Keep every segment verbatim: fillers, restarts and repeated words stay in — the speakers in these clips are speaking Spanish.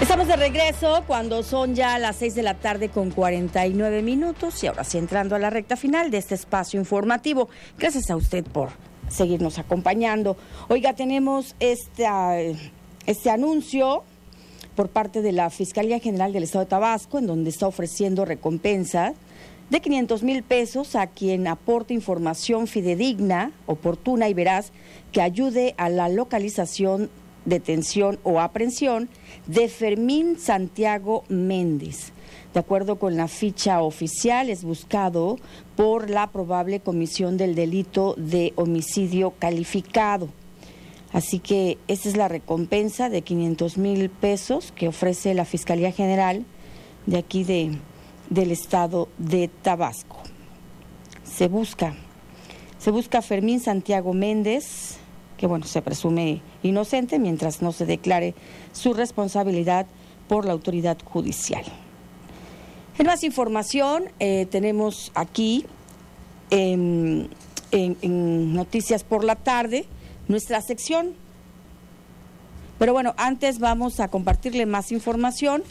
Estamos de regreso cuando son ya las seis de la tarde con cuarenta y nueve minutos y ahora sí entrando a la recta final de este espacio informativo. Gracias a usted por seguirnos acompañando. Oiga, tenemos esta, este anuncio por parte de la Fiscalía General del Estado de Tabasco, en donde está ofreciendo recompensa de quinientos mil pesos a quien aporte información fidedigna, oportuna y veraz que ayude a la localización, detención o aprehensión de Fermín Santiago Méndez. De acuerdo con la ficha oficial, es buscado por la probable comisión del delito de homicidio calificado. Así que esa es la recompensa de quinientos mil pesos que ofrece la Fiscalía General de aquí de, del estado de Tabasco. Se busca, se busca a Fermín Santiago Méndez, que bueno, se presume inocente mientras no se declare su responsabilidad por la autoridad judicial. En más información, eh, tenemos aquí en, en, en Noticias por la Tarde nuestra sección. Pero bueno, antes vamos a compartirle más información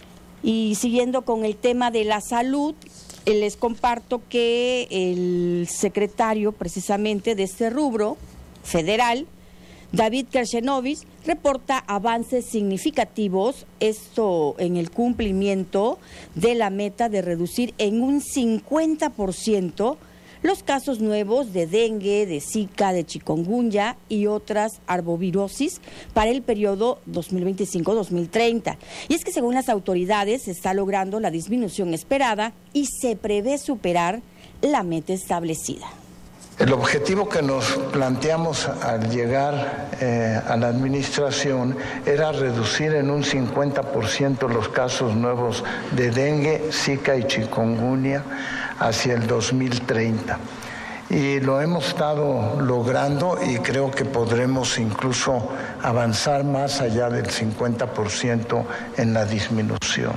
y siguiendo con el tema de la salud, eh, les comparto que el secretario precisamente de este rubro federal, David Kershenovich, reporta avances significativos, esto en el cumplimiento de la meta de reducir en un cincuenta por ciento los casos nuevos de dengue, de zika, de chikungunya y otras arbovirosis para el periodo dos mil veinticinco a dos mil treinta. Y es que según las autoridades se está logrando la disminución esperada y se prevé superar la meta establecida. El objetivo que nos planteamos al llegar eh, a la administración era reducir en un cincuenta por ciento los casos nuevos de dengue, zika y chikungunya hacia el dos mil treinta. Y lo hemos estado logrando y creo que podremos incluso avanzar más allá del cincuenta por ciento en la disminución.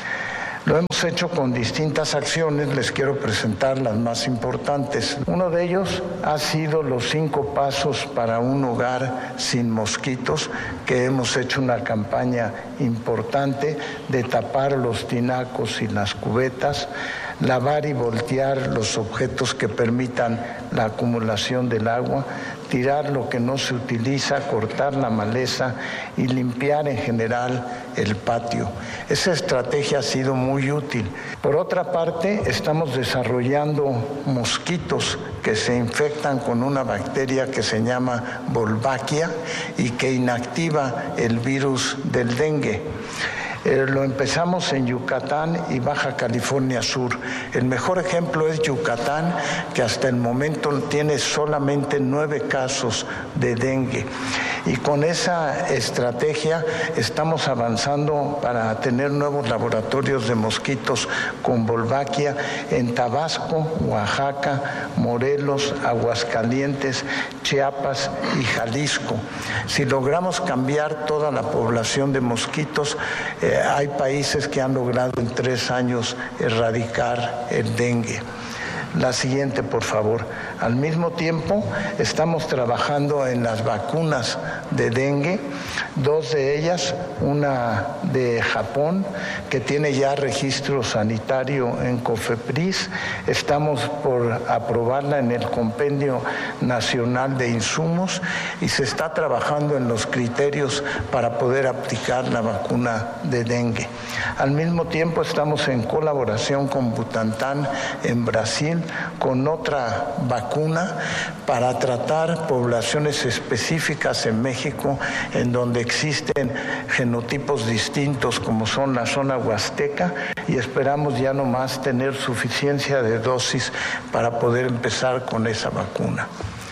Lo hemos hecho con distintas acciones, les quiero presentar las más importantes. Uno de ellos ha sido los cinco pasos para un hogar sin mosquitos, que hemos hecho una campaña importante de tapar los tinacos y las cubetas, lavar y voltear los objetos que permitan la acumulación del agua, tirar lo que no se utiliza, cortar la maleza y limpiar en general el patio. Esa estrategia ha sido muy útil. Por otra parte, estamos desarrollando mosquitos que se infectan con una bacteria que se llama Wolbachia y que inactiva el virus del dengue. Eh, lo empezamos en Yucatán y Baja California Sur. El mejor ejemplo es Yucatán, que hasta el momento tiene solamente nueve casos de dengue. Y con esa estrategia estamos avanzando para tener nuevos laboratorios de mosquitos con Wolbachia en Tabasco, Oaxaca, Morelos, Aguascalientes, Chiapas y Jalisco. Si logramos cambiar toda la población de mosquitos, eh, hay países que han logrado en tres años erradicar el dengue. La siguiente, por favor. Al mismo tiempo, estamos trabajando en las vacunas de dengue, dos de ellas, una de Japón, que tiene ya registro sanitario en COFEPRIS. Estamos por aprobarla en el Compendio Nacional de Insumos y se está trabajando en los criterios para poder aplicar la vacuna de dengue. Al mismo tiempo, estamos en colaboración con Butantan en Brasil, con otra vacuna para tratar poblaciones específicas en México en donde existen genotipos distintos como son la zona huasteca y esperamos ya nomás tener suficiencia de dosis para poder empezar con esa vacuna.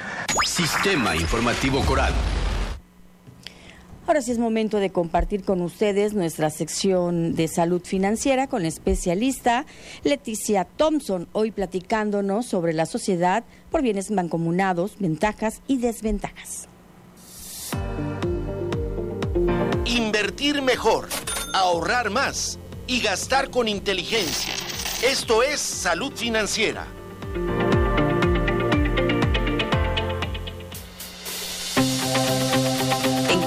Sistema Informativo Coral. Ahora sí es momento de compartir con ustedes nuestra sección de salud financiera con la especialista Leticia Thompson, hoy platicándonos sobre la sociedad por bienes mancomunados, ventajas y desventajas. Invertir mejor, ahorrar más y gastar con inteligencia. Esto es Salud Financiera.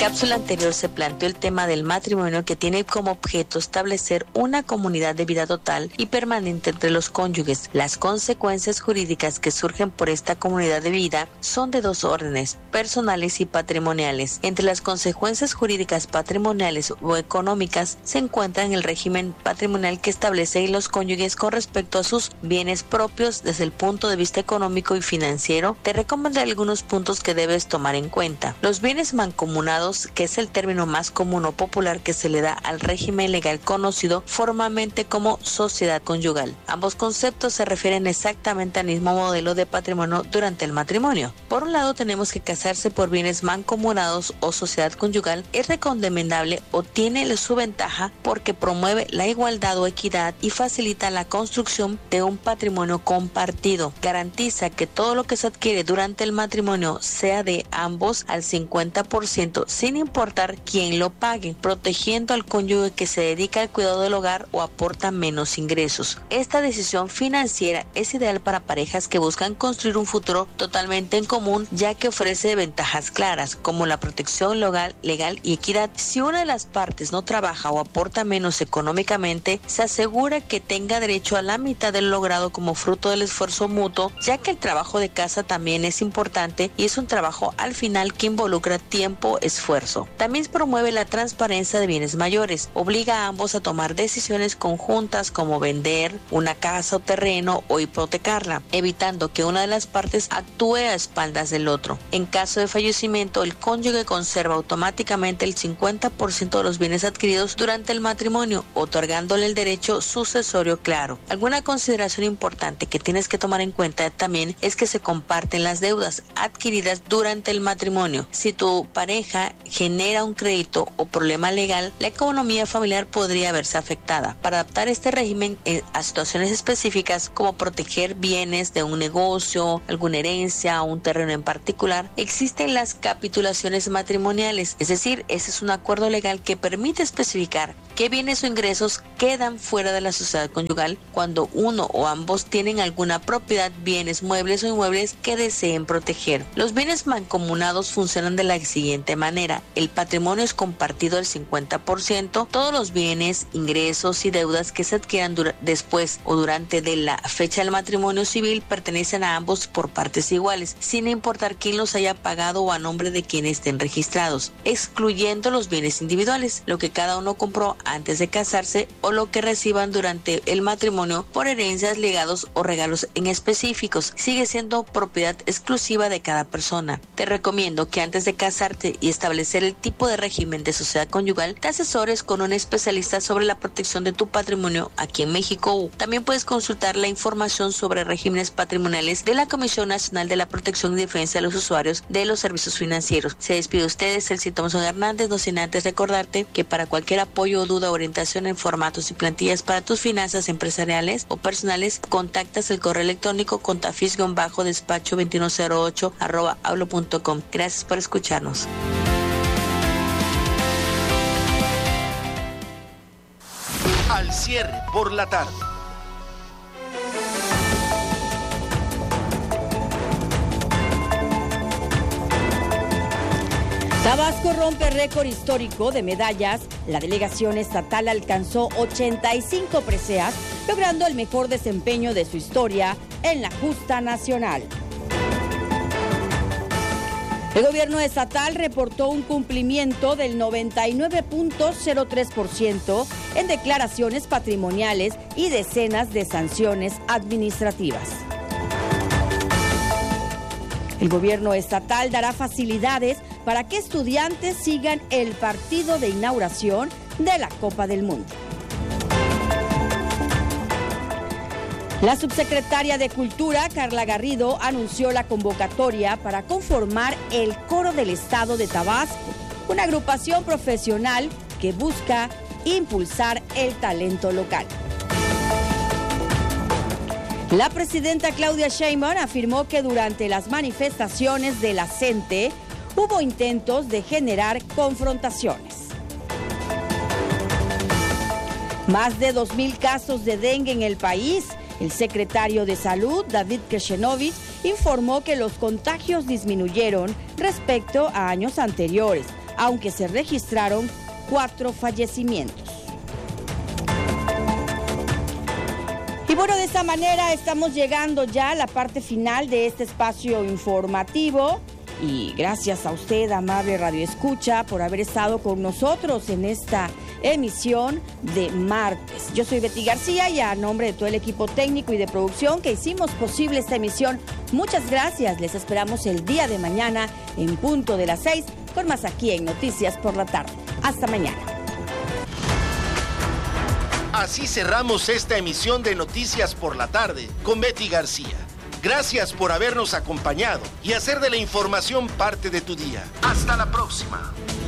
cápsula anterior se planteó el tema del matrimonio, que tiene como objeto establecer una comunidad de vida total y permanente entre los cónyuges. Las consecuencias jurídicas que surgen por esta comunidad de vida son de dos órdenes, personales y patrimoniales. Entre las consecuencias jurídicas patrimoniales o económicas se encuentran el régimen patrimonial que establece los cónyuges con respecto a sus bienes propios desde el punto de vista económico y financiero. Te recomendaré algunos puntos que debes tomar en cuenta. Los bienes mancomunados, que es el término más común o popular que se le da al régimen legal conocido formalmente como sociedad conyugal. Ambos conceptos se refieren exactamente al mismo modelo de patrimonio durante el matrimonio. Por un lado, tenemos que casarse por bienes mancomunados o sociedad conyugal es recomendable o tiene su ventaja porque promueve la igualdad o equidad y facilita la construcción de un patrimonio compartido. Garantiza que todo lo que se adquiere durante el matrimonio sea de ambos al cincuenta por ciento sin importar quién lo pague, protegiendo al cónyuge que se dedica al cuidado del hogar o aporta menos ingresos. Esta decisión financiera es ideal para parejas que buscan construir un futuro totalmente en común, ya que ofrece ventajas claras como la protección legal, legal y equidad. Si una de las partes no trabaja o aporta menos económicamente, se asegura que tenga derecho a la mitad de lo logrado como fruto del esfuerzo mutuo, ya que el trabajo de casa también es importante y es un trabajo al final que involucra tiempo, esfuerzo. También promueve la transparencia de bienes mayores, obliga a ambos a tomar decisiones conjuntas como vender una casa o terreno o hipotecarla, evitando que una de las partes actúe a espaldas del otro. En caso de fallecimiento, el cónyuge conserva automáticamente el cincuenta por ciento de los bienes adquiridos durante el matrimonio, otorgándole el derecho sucesorio claro. Alguna consideración importante que tienes que tomar en cuenta también es que se comparten las deudas adquiridas durante el matrimonio. Si tu pareja genera un crédito o problema legal, la economía familiar podría verse afectada. Para adaptar este régimen a situaciones específicas como proteger bienes de un negocio, alguna herencia o un terreno en particular, existen las capitulaciones matrimoniales, es decir, ese es un acuerdo legal que permite especificar qué bienes o ingresos quedan fuera de la sociedad conyugal cuando uno o ambos tienen alguna propiedad, bienes muebles o inmuebles que deseen proteger. Los bienes mancomunados funcionan de la siguiente manera: el patrimonio es compartido al cincuenta por ciento, todos los bienes, ingresos y deudas que se adquieran dura- después o durante de la fecha del matrimonio civil pertenecen a ambos por partes iguales, sin importar quién los haya pagado o a nombre de quien estén registrados, excluyendo los bienes individuales, lo que cada uno compró antes de casarse o lo que reciban durante el matrimonio por herencias, legados o regalos en específicos. Sigue siendo propiedad exclusiva de cada persona. Te recomiendo que antes de casarte y establecer el tipo de régimen de sociedad conyugal, te asesores con un especialista sobre la protección de tu patrimonio aquí en México. También puedes consultar la información sobre regímenes patrimoniales de la Comisión Nacional de la Protección y Defensa de los Usuarios de los Servicios Financieros. Se despide de ustedes, Elsie Thompson Hernández, no sin antes recordarte que para cualquier apoyo o duda o orientación en formatos y plantillas para tus finanzas empresariales o personales, contactas el correo electrónico contafis despacho veintiuno cero ocho arroba hablo punto com. Gracias por escucharnos. Al cierre por la tarde. Tabasco rompe récord histórico de medallas. La delegación estatal alcanzó ochenta y cinco preseas, logrando el mejor desempeño de su historia en la justa nacional. El gobierno estatal reportó un cumplimiento del noventa y nueve punto cero tres por ciento en declaraciones patrimoniales y decenas de sanciones administrativas. El gobierno estatal dará facilidades para que estudiantes sigan el partido de inauguración de la Copa del Mundo. La subsecretaria de Cultura, Carla Garrido, anunció la convocatoria para conformar el Coro del Estado de Tabasco, una agrupación profesional que busca impulsar el talento local. La presidenta Claudia Sheinbaum afirmó que durante las manifestaciones de la CENTE hubo intentos de generar confrontaciones. Más de dos mil casos de dengue en el país. El secretario de Salud, David Kreshchenovich, informó que los contagios disminuyeron respecto a años anteriores, aunque se registraron cuatro fallecimientos. Y bueno, de esta manera estamos llegando ya a la parte final de este espacio informativo. Y gracias a usted, amable radioescucha, por haber estado con nosotros en esta emisión de martes. Yo soy Betty García y a nombre de todo el equipo técnico y de producción que hicimos posible esta emisión, muchas gracias. Les esperamos el día de mañana en punto de las seis con más aquí en Noticias por la Tarde. Hasta mañana. Así cerramos esta emisión de Noticias por la Tarde con Betty García. Gracias por habernos acompañado y hacer de la información parte de tu día. Hasta la próxima.